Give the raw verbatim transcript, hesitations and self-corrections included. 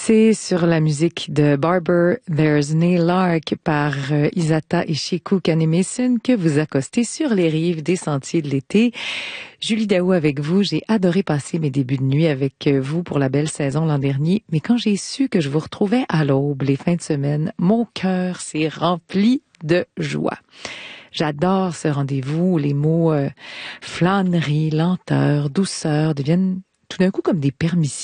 C'est sur la musique de Barber, There's Nail Lark par euh, Isata et Shiku Kanemason que vous accostez sur les rives des sentiers de l'été. Julie Daou avec vous. J'ai adoré passer mes débuts de nuit avec vous pour la belle saison l'an dernier. Mais quand j'ai su que je vous retrouvais à l'aube les fins de semaine, mon cœur s'est rempli de joie. J'adore ce rendez-vous où les mots euh, flânerie, lenteur, douceur deviennent tout d'un coup comme des permissions.